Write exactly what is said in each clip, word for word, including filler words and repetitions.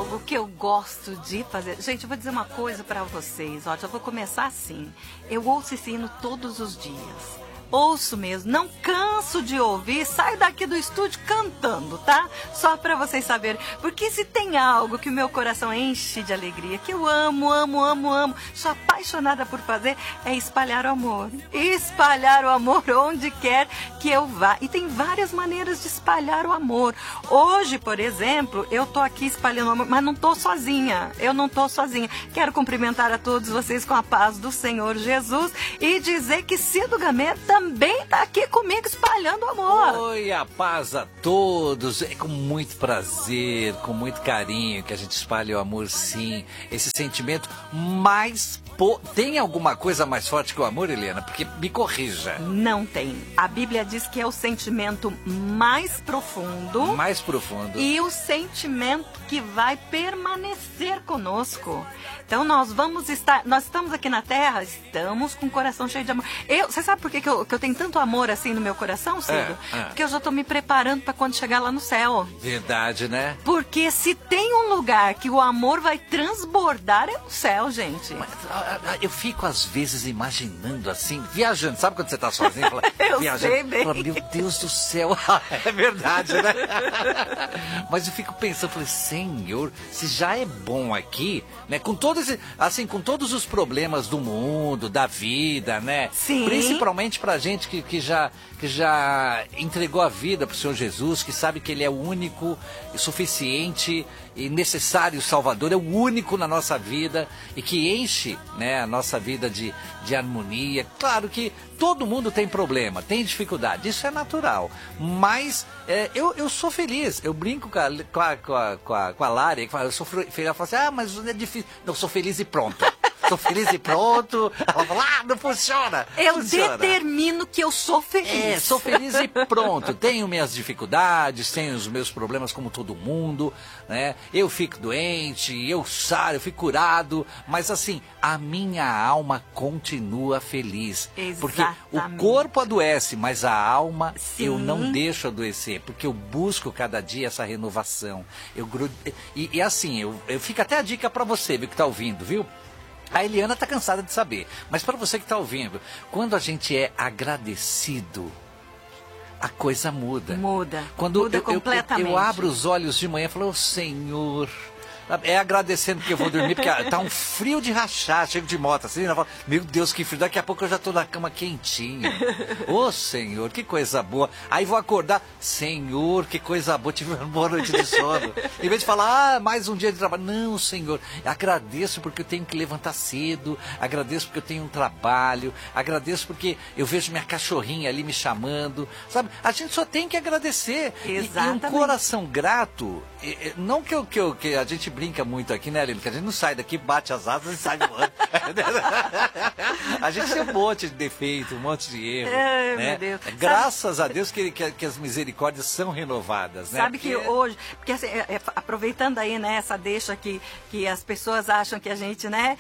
algo que eu gosto de fazer. Gente, eu vou dizer uma coisa pra vocês. Ó, já vou começar assim. Eu ouço esse hino todos os dias. Ouço mesmo, não canso de ouvir, saio daqui do estúdio cantando, tá? Só pra vocês saberem. Porque se tem algo que o meu coração enche de alegria, que eu amo, amo, amo, amo, sou apaixonada por fazer, é espalhar o amor. Espalhar o amor onde quer que eu vá. E tem várias maneiras de espalhar o amor. Hoje, por exemplo, eu tô aqui espalhando o amor, mas não tô sozinha. Eu não tô sozinha. Quero cumprimentar a todos vocês com a paz do Senhor Jesus e dizer que Cido Gamê também tá aqui comigo espalhando amor. Oi, a paz a todos. É com muito prazer, com muito carinho que a gente espalha o amor, sim. Esse sentimento mais... Po... Tem alguma coisa mais forte que o amor, Helena? Porque me corrija. Não tem. A Bíblia diz que é o sentimento mais profundo. Mais profundo. E o sentimento que vai permanecer conosco. Então nós vamos estar... Nós estamos aqui na Terra, estamos com o coração cheio de amor. Eu, você sabe por que, que, eu, que eu tenho tanto amor assim no meu coração, Cido? É, é. Porque eu já estou me preparando para quando chegar lá no céu. Verdade, né? Porque se tem um lugar que o amor vai transbordar é no céu, gente. Mas, eu fico às vezes imaginando assim, viajando. Sabe quando você está sozinho? Fala, eu viajando, sei bem. Fala, meu Deus do céu. É verdade, né? Mas eu fico pensando, falei, Senhor, se já é bom aqui, né? Com todos, assim, com todos os problemas do mundo, da vida, né? Sim. Principalmente pra gente que, que, já, que já entregou a vida pro Senhor Jesus, que sabe que Ele é o único, suficiente e necessário Salvador, é o único na nossa vida e que enche, né, a nossa vida de, de harmonia. Claro que todo mundo tem problema, tem dificuldade, isso é natural, mas é, eu, eu sou feliz, eu brinco com a, com a, com a, com a, com a Lari, que fala, eu sou feliz, ela fala assim, ah, mas é difícil, não, eu sou feliz e pronto. Sou feliz e pronto. Ela fala, ah, não funciona. Eu funciona. determino que eu sou feliz. É, sou feliz e pronto. Tenho minhas dificuldades, tenho os meus problemas como todo mundo, né? Eu fico doente, eu saro, eu fico curado, mas assim, a minha alma continua feliz. Exatamente. Porque o corpo adoece, mas a alma Sim. eu não deixo adoecer, porque eu busco cada dia essa renovação. Eu e, e assim, eu, eu fico até a dica para você, viu, que tá ouvindo, viu? A Eliana tá cansada de saber, mas para você que tá ouvindo, quando a gente é agradecido, a coisa muda. Muda. Quando muda eu, completamente. Eu, eu abro os olhos de manhã e falo, oh, Senhor... É agradecendo que eu vou dormir, porque tá um frio de rachar, chego de moto assim, eu falo, meu Deus, que frio, daqui a pouco eu já tô na cama quentinha. Ô, oh, Senhor, que coisa boa. Aí vou acordar, Senhor, que coisa boa, tive uma boa noite de sono. Em vez de falar, ah, mais um dia de trabalho. Não, Senhor, agradeço porque eu tenho que levantar cedo, agradeço porque eu tenho um trabalho, agradeço porque eu vejo minha cachorrinha ali me chamando, sabe? A gente só tem que agradecer. Exatamente. E, e um coração grato, não que, eu, que, eu, que a gente brinca muito aqui, né, Aline? Que a gente não sai daqui, bate as asas e sai voando. A gente tem um monte de defeito, um monte de erro. É, né? meu Deus. Graças Sabe... a Deus que, que, que as misericórdias são renovadas, né? Sabe porque... que hoje, porque assim, é, é, aproveitando aí, né, essa deixa que, que as pessoas acham que a gente, né,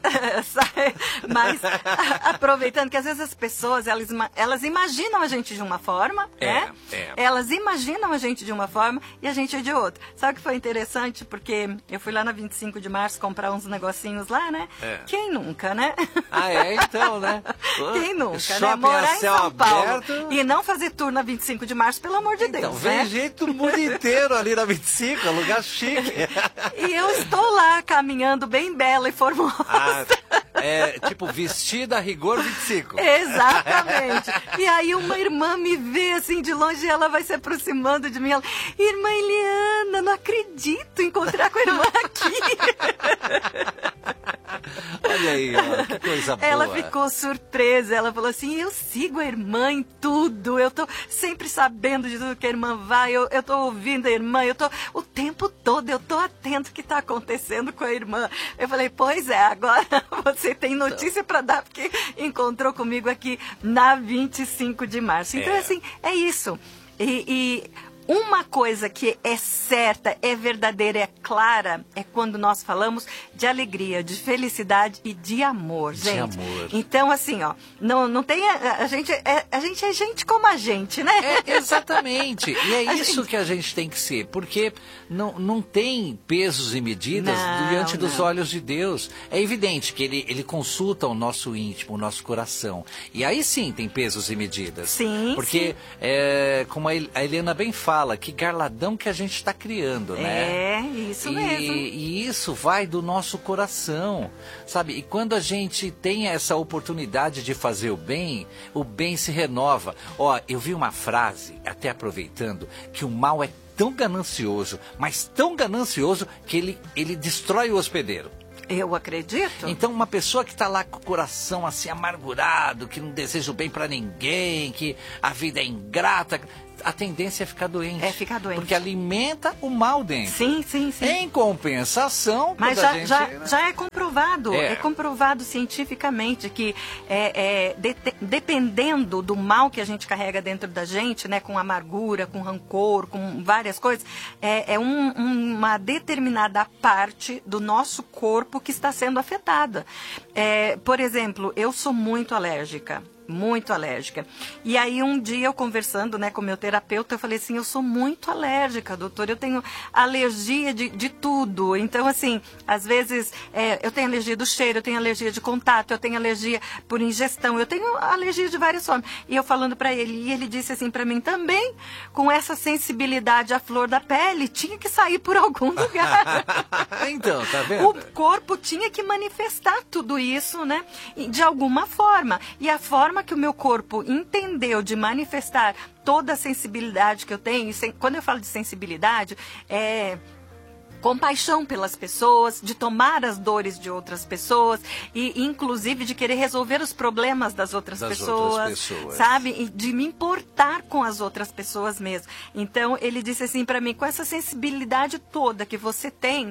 mas a, aproveitando que às vezes as pessoas, elas, elas imaginam a gente de uma forma, é, né? É. Elas imaginam a gente de uma forma e a gente é de outra. Sabe o que foi interessante? Porque eu fui lá na vinte e cinco de março comprar uns negocinhos lá, né? É. Quem nunca, né? Ah, é? Então, né? Quem nunca, Shopping né? Morar em São aberto. Paulo e não fazer tour na vinte e cinco de março, pelo amor de Então, Deus, vem né? gente do mundo inteiro ali na vinte e cinco, é um lugar chique. E eu estou lá caminhando bem bela e formosa. Ah, é tipo vestida a rigor vinte e cinco. Exatamente. E aí uma irmã me vê assim de longe e ela vai se aproximando de mim. Ela, irmã Eliana, não acredito encontrar com a irmã aqui. Olha aí, ó, que coisa boa. Ela ficou surpresa, ela falou assim, eu sigo a irmã em tudo, eu tô sempre sabendo de tudo que a irmã vai, eu, eu tô ouvindo a irmã, eu tô o tempo todo, eu tô atento o que tá acontecendo com a irmã. Eu falei, pois é, agora você tem notícia para dar, porque encontrou comigo aqui na vinte e cinco de março. Então, é. assim, é isso. E... e uma coisa que é certa, é verdadeira, é clara, é quando nós falamos de alegria, de felicidade e de amor, De gente. amor. Então, assim, ó, não, não tem... A, a, gente é, a gente é gente como a gente, né? É, exatamente. E é A isso gente- que a gente tem que ser, porque não, não tem pesos e medidas Não, diante dos não. olhos de Deus. É evidente que ele, ele consulta o nosso íntimo, o nosso coração. E aí sim tem pesos e medidas. Sim, Porque, é, como a El- a Helena bem fala, que garladão que a gente está criando, né? É, isso e, mesmo. e isso vai do nosso coração, sabe? E quando a gente tem essa oportunidade de fazer o bem, o bem se renova. Ó, eu vi uma frase, até aproveitando, que o mal é tão ganancioso, mas tão ganancioso que ele, ele destrói o hospedeiro. Eu acredito. Então, uma pessoa que está lá com o coração assim amargurado, que não deseja o bem para ninguém, que a vida é ingrata, a tendência é ficar doente. É ficar doente. Porque alimenta o mal dentro. Sim, sim, sim. Em compensação, Mas quando a já, gente, já, né? já é comprovado, é. É. comprovado cientificamente que é, é, de- dependendo do mal que a gente carrega dentro da gente, né, com amargura, com rancor, com várias coisas, é, é um- uma determinada parte do nosso corpo que está sendo afetada. É, por exemplo, eu sou muito alérgica. Muito alérgica. E aí um dia eu conversando, né, com o meu terapeuta, eu falei assim, eu sou muito alérgica, doutor, eu tenho alergia de, de tudo. Então, assim, às vezes é, eu tenho alergia do cheiro, eu tenho alergia de contato, eu tenho alergia por ingestão, eu tenho alergia de várias formas. E eu falando pra ele, e ele disse assim pra mim também, com essa sensibilidade à flor da pele, tinha que sair por algum lugar. Então, tá vendo? O corpo tinha que manifestar tudo isso, né? e- De alguma forma. E a forma que o meu corpo entendeu de manifestar toda a sensibilidade que eu tenho, e sen- quando eu falo de sensibilidade, é compaixão pelas pessoas, de tomar as dores de outras pessoas e inclusive de querer resolver os problemas das outras Das pessoas, outras pessoas. sabe? E de me importar com as outras pessoas mesmo. Então ele disse assim para mim, com essa sensibilidade toda que você tem,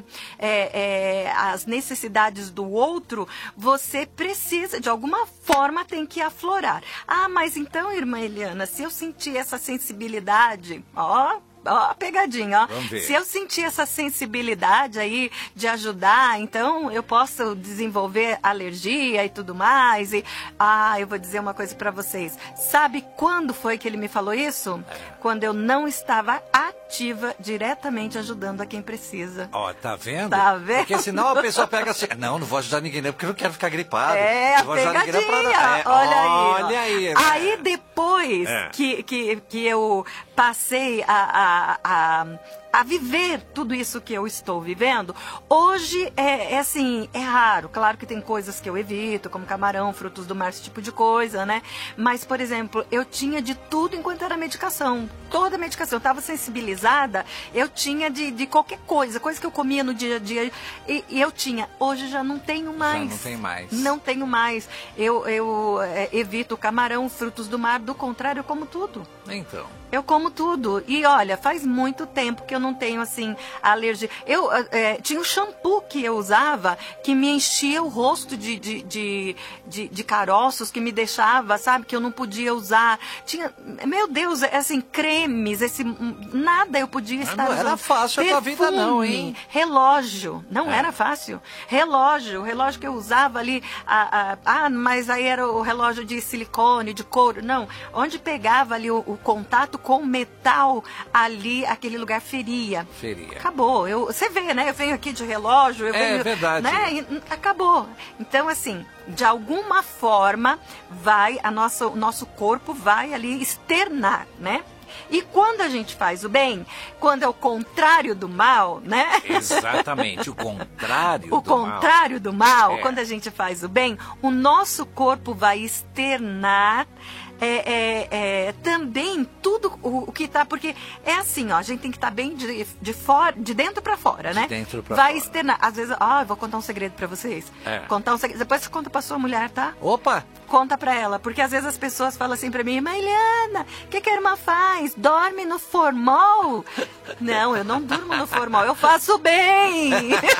é, é, as necessidades do outro, você precisa de alguma forma tem que aflorar. Ah, mas então, irmã Eliana, se eu sentir essa sensibilidade, ó, ó a pegadinha, ó. Vamos ver. Se eu sentir essa sensibilidade aí de ajudar, então eu posso desenvolver alergia e tudo mais. E, ah, eu vou dizer uma coisa pra vocês. Sabe quando foi que ele me falou isso? Quando eu não estava ativa, diretamente ajudando a quem precisa. Ó, tá vendo? Tá vendo? Porque senão a pessoa pega assim, não, não vou ajudar ninguém não, porque eu não quero ficar gripado. É, não a vou ajudar ninguém não pegadinha. pra... É, olha aí. ó. Olha aí. Aí depois É. que, que, que eu passei a, a, a, a viver tudo isso que eu estou vivendo, hoje é, é assim, é raro. Claro que tem coisas que eu evito, como camarão, frutos do mar, esse tipo de coisa, né? Mas, por exemplo, eu tinha de tudo enquanto era medicação. Toda medicação. Eu estava sensibilizada, eu tinha de, de qualquer coisa, coisa que eu comia no dia a dia. E, e eu tinha. Hoje já não tenho mais. não tem mais. Não tenho mais. Eu, eu é, evito o camarão, frutos do mar, do contrário, eu como tudo. Então. Eu como tudo. E olha, faz muito tempo que eu não tenho, assim, alergia. Eu é, tinha um shampoo que eu usava que me enchia o rosto de, de, de, de, de caroços, que me deixava, sabe, que eu não podia usar. Tinha, meu Deus, é, assim, cremes, esse, nada eu podia Mas estar não usando. era fácil a tua vida não, hein? Relógio, não É. era fácil. Relógio, o relógio que eu usava ali, a, a, ah, mas aí era o relógio de silicone, de couro. Não, onde pegava ali o, o contato com o metal, ali, aquele lugar feria. Feria. Acabou. Eu, você vê, né? Eu venho aqui de relógio. Eu É venho, verdade. Né? E, hum, acabou. Então, assim, de alguma forma, vai, a nossa, o nosso corpo vai ali externar, né? E quando a gente faz o bem, quando é o contrário do mal, né? Exatamente, o contrário O do mal. contrário do mal, É. quando a gente faz o bem, o nosso corpo vai externar é, é, é, também tudo o, o que tá, porque é assim, ó, a gente tem que estar bem de, de fora, de dentro pra fora, De né? dentro pra vai fora. externar. Às vezes, ó, eu vou contar um segredo pra vocês. É. Contar um segredo. Depois você conta pra sua mulher, tá? Opa! Conta pra ela, porque às vezes as pessoas falam assim pra mim, mas Eliana, o que, que a irmã faz? Dorme no formol? Não, eu não durmo no formol, eu faço bem.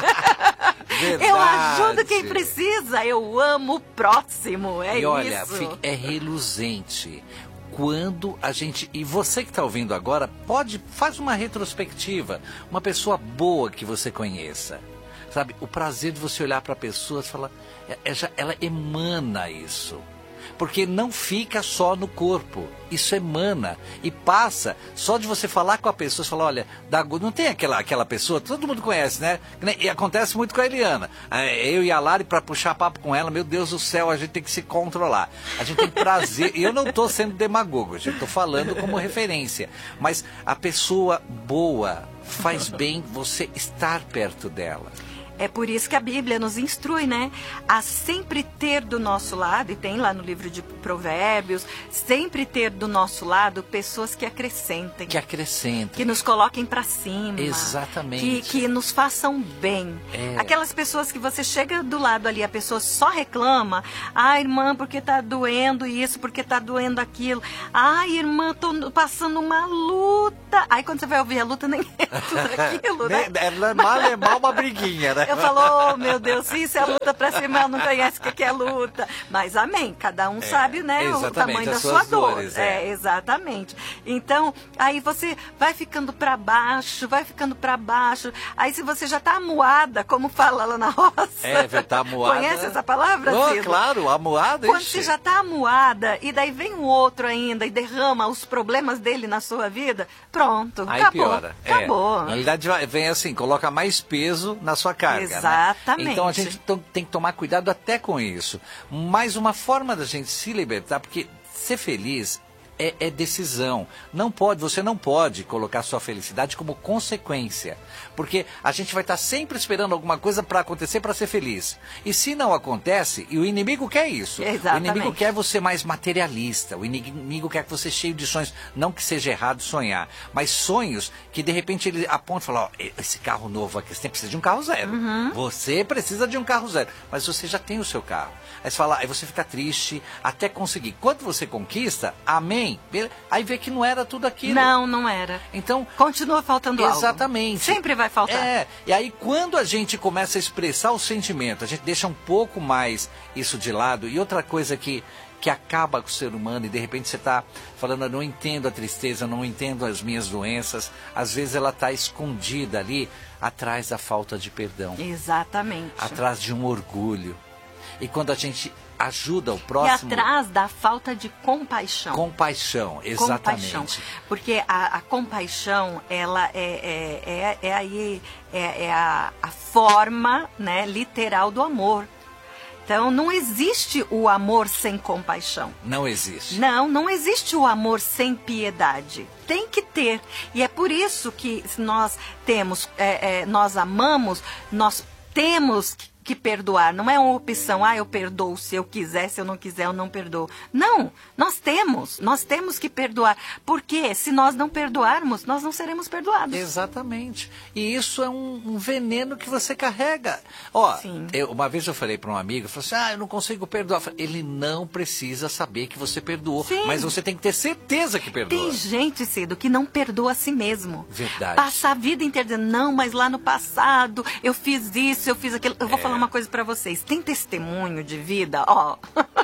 Eu ajudo quem Verdade. precisa, eu amo o próximo, é e olha, isso. fi- é reluzente. quando a gente... E você que está ouvindo agora, pode, faz uma retrospectiva. Uma pessoa boa que você conheça. Sabe, o prazer de você olhar para a pessoa e falar, ela emana isso. Porque não fica só no corpo, isso emana e passa. Só de você falar com a pessoa, você fala, olha, não tem aquela, aquela pessoa, todo mundo conhece, né? E acontece muito com a Eliana. Eu e a Lari, para puxar papo com ela, meu Deus do céu, a gente tem que se controlar. A gente tem prazer, e eu não estou sendo demagogo, gente, estou falando como referência. Mas a pessoa boa faz bem você estar perto dela. É por isso que a Bíblia nos instrui, né? A sempre ter do nosso lado, e tem lá no livro de Provérbios, sempre ter do nosso lado pessoas que acrescentem. Que acrescentem. Que nos coloquem para cima. Exatamente. Que, que nos façam bem. É. Aquelas pessoas que você chega do lado ali, a pessoa só reclama. Ah, irmã, porque tá doendo isso, porque tá doendo aquilo. Ai, irmã, tô passando uma luta. Aí quando você vai ouvir a luta, nem é tudo aquilo, né? É mal, é mal uma briguinha, né? Eu falo, oh, meu Deus, isso é luta pra cima, ela não conhece o que é luta. Mas amém, cada um é, sabe, né, o tamanho da sua dor. Dores, é. é, exatamente. Então, aí você vai ficando pra baixo, vai ficando pra baixo. Aí se você já tá amuada, como fala lá na roça. É, já tá amuada. Conhece essa palavra, oh, Ciro? Claro, amuada. Quando ixi. você já tá amuada, e daí vem um outro ainda e derrama os problemas dele na sua vida, pronto, aí acabou. Piora. Acabou. É. Na realidade, vem assim, coloca mais peso na sua carga. Exatamente. Né? Então a gente tem que tomar cuidado até com isso. Mas uma forma da gente se libertar, porque ser feliz é, é decisão. Não pode, você não pode colocar sua felicidade como consequência. Porque a gente vai estar sempre esperando alguma coisa para acontecer para ser feliz. E se não acontece, e o inimigo quer isso. Exatamente. O inimigo quer você mais materialista. O inimigo quer que você cheio de sonhos. Não que seja errado sonhar, mas sonhos que de repente ele aponta e fala, ó, esse carro novo aqui, você precisa de um carro zero. Uhum. Você precisa de um carro zero. Mas você já tem o seu carro. Aí você fala, aí você fica triste até conseguir. Quando você conquista, amém. Aí vê que não era tudo aquilo. Não, não era. Então, continua faltando algo. Exatamente. Sempre vai faltar. É, e aí quando a gente começa a expressar o sentimento, a gente deixa um pouco mais isso de lado. E outra coisa que, que acaba com o ser humano, e de repente você está falando, eu não entendo a tristeza, eu não entendo as minhas doenças. Às vezes ela está escondida ali, atrás da falta de perdão. Exatamente. Atrás de um orgulho. E quando a gente ajuda o próximo... E atrás da falta de compaixão. Compaixão, exatamente. Compaixão. Porque a, a compaixão, ela é, é, é, é, aí, é, é a, a forma, né, literal do amor. Então, não existe o amor sem compaixão. Não existe. Não, não existe o amor sem piedade. Tem que ter. E é por isso que nós temos, é, é, nós amamos, nós temos que que perdoar, não é uma opção, ah, eu perdoo se eu quiser, se eu não quiser, eu não perdoo. Não, nós temos, nós temos que perdoar, porque se nós não perdoarmos, nós não seremos perdoados. Exatamente, e isso é um, um veneno que você carrega. Ó, eu, uma vez eu falei para um amigo, eu falei assim, ah, eu não consigo perdoar. Falei, ele não precisa saber que você perdoou, Sim. mas você tem que ter certeza que perdoou. Tem gente, Cido, que não perdoa a si mesmo. Verdade. Passa a vida inteira dizendo, não, mas lá no passado, eu fiz isso, eu fiz aquilo. Eu vou é. falar uma coisa para vocês. Tem testemunho de vida, ó.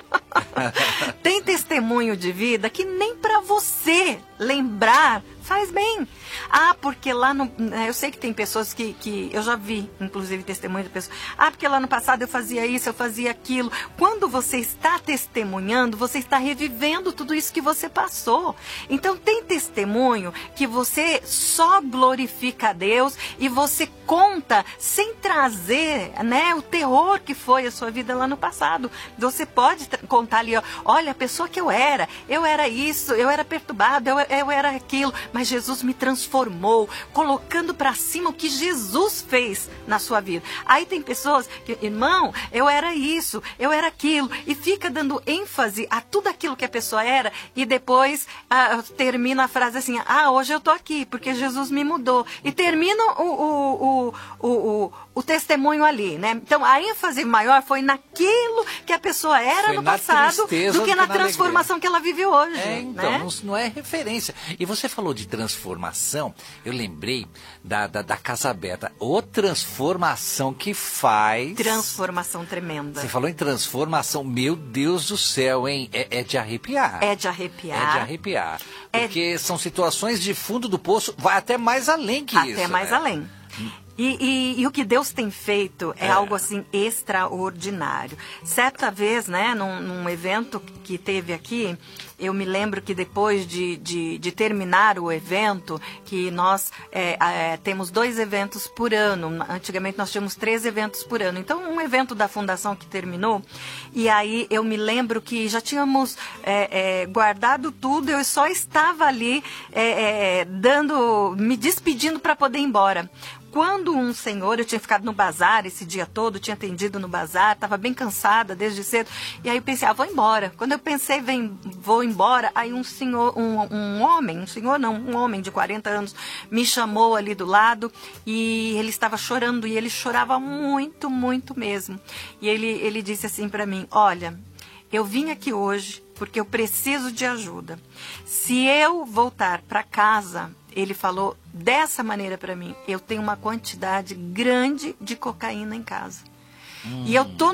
Tem testemunho de vida que nem para você lembrar faz bem. Ah, porque lá no... Eu sei que tem pessoas que, que... Eu já vi, inclusive, testemunho de pessoas. Ah, porque lá no passado eu fazia isso, eu fazia aquilo. Quando você está testemunhando, você está revivendo tudo isso que você passou. Então, tem testemunho que você só glorifica a Deus e você conta sem trazer, né, o terror que foi a sua vida lá no passado. Você pode contar ali, ó, olha, a pessoa que eu era, eu era isso, eu era perturbado, eu, eu era aquilo, mas Jesus me transformou, colocando para cima o que Jesus fez na sua vida. Aí tem pessoas que, irmão, eu era isso, eu era aquilo, e fica dando ênfase a tudo aquilo que a pessoa era, e depois ah, termina a frase assim, ah, hoje eu tô aqui, porque Jesus me mudou. E termina o, o, o, o, o, o testemunho ali, né? Então, a ênfase maior foi naquilo que a pessoa era Foi no na passado tristeza do que do na que na transformação que ela vive hoje, É, então, né? não, não é referência. E você falou de transformação, eu lembrei da, da, da Casa Aberta. Ô transformação que faz... Transformação tremenda. Você falou em transformação, meu Deus do céu, hein? É, é de arrepiar. É de arrepiar. É de arrepiar. É... Porque são situações de fundo do poço, vai até mais além que até isso. Até mais né? além. E, e, e o que Deus tem feito é, é algo assim extraordinário. Certa vez, né, num, num evento que teve aqui, eu me lembro que depois de, de, de terminar o evento, que nós é, é, temos dois eventos por ano. Antigamente nós tínhamos três eventos por ano. Então, um evento da fundação que terminou, e aí eu me lembro que já tínhamos é, é, guardado tudo, eu só estava ali é, é, dando, me despedindo para poder ir embora. Quando um senhor, eu tinha ficado no bazar esse dia todo, tinha atendido no bazar, estava bem cansada desde cedo, e aí eu pensei, ah, vou embora. Quando eu pensei, vem, vou embora, aí um senhor, um, um homem, um senhor não, um homem de quarenta anos, me chamou ali do lado, e ele estava chorando, e ele chorava muito, muito mesmo. E ele, ele disse assim para mim, olha, eu vim aqui hoje porque eu preciso de ajuda. Se eu voltar para casa... Ele falou dessa maneira para mim, eu tenho uma quantidade grande de cocaína em casa. Hum. E eu tô